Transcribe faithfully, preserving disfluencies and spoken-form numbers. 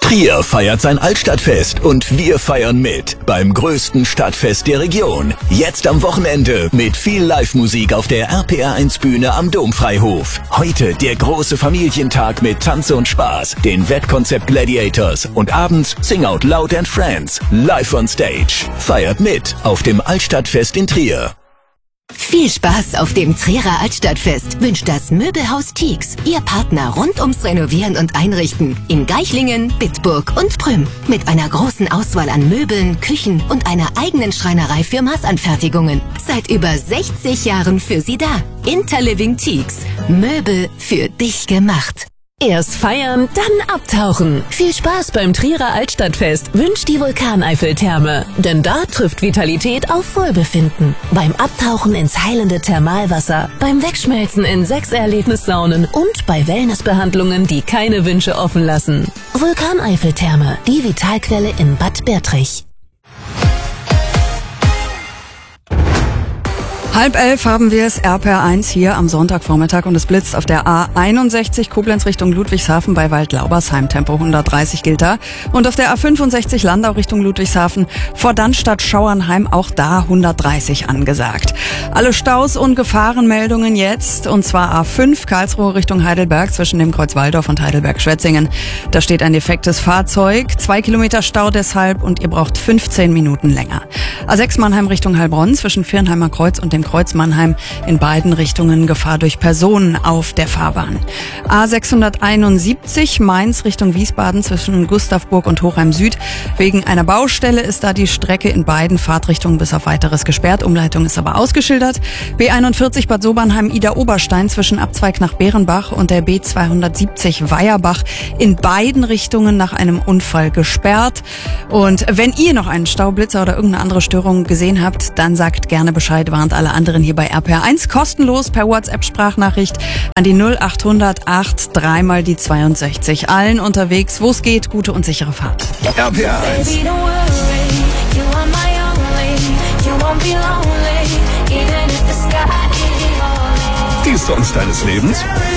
Trier feiert sein Altstadtfest und wir feiern mit beim größten Stadtfest der Region. Jetzt am Wochenende mit viel Live-Musik auf der R P R eins Bühne am Domfreihof. Heute der große Familientag mit Tanze und Spaß, den Wettkonzept Gladiators und abends Sing Out Loud and Friends. Live on Stage. Feiert mit auf dem Altstadtfest in Trier. Viel Spaß auf dem Trierer Altstadtfest wünscht das Möbelhaus Tieks, Ihr Partner rund ums Renovieren und Einrichten in Geichlingen, Bitburg und Prüm. Mit einer großen Auswahl an Möbeln, Küchen und einer eigenen Schreinerei für Maßanfertigungen. Seit über sechzig Jahren für Sie da. Interliving Tieks. Möbel für dich gemacht. Erst feiern, dann abtauchen. Viel Spaß beim Trierer Altstadtfest wünscht die Vulkaneiffeltherme. Denn da trifft Vitalität auf Wohlbefinden. Beim Abtauchen ins heilende Thermalwasser, beim Wegschmelzen in sechs Erlebnissaunen und bei Wellnessbehandlungen, die keine Wünsche offen lassen. Vulkaneiffeltherme, die Vitalquelle in Bad Bertrich. Halb elf haben wir es, R P R eins hier am Sonntagvormittag und es blitzt auf der A einundsechzig Koblenz Richtung Ludwigshafen bei Waldlaubersheim, Tempo hundertdreißig gilt da. Und auf der A fünfundsechzig Landau Richtung Ludwigshafen vor Dannstatt Schauernheim auch da hundertdreißig angesagt. Alle Staus und Gefahrenmeldungen jetzt, und zwar A fünf Karlsruhe Richtung Heidelberg zwischen dem Kreuz Walldorf und Heidelberg-Schwetzingen. Da steht ein defektes Fahrzeug, zwei Kilometer Stau deshalb und ihr braucht fünfzehn Minuten länger. A sechs Mannheim Richtung Heilbronn zwischen Viernheimer Kreuz und dem Kreuz Mannheim in beiden Richtungen Gefahr durch Personen auf der Fahrbahn. A sechshunderteinundsiebzig Mainz Richtung Wiesbaden zwischen Gustavburg und Hochheim Süd. Wegen einer Baustelle ist da die Strecke in beiden Fahrtrichtungen bis auf weiteres gesperrt. Umleitung ist aber ausgeschildert. B einundvierzig Bad Sobernheim Ida Oberstein zwischen Abzweig nach Bärenbach und der B zweihundertsiebzig Weierbach in beiden Richtungen nach einem Unfall gesperrt. Und wenn ihr noch einen Staublitzer oder irgendeine andere Störung gesehen habt, dann sagt gerne Bescheid, warnt alle anderen hier bei R P R eins kostenlos per WhatsApp-Sprachnachricht an die null achthundert acht dreimal die zweiundsechzig. Allen unterwegs, wo es geht, gute und sichere Fahrt. R P R eins. Die Songs deines Lebens?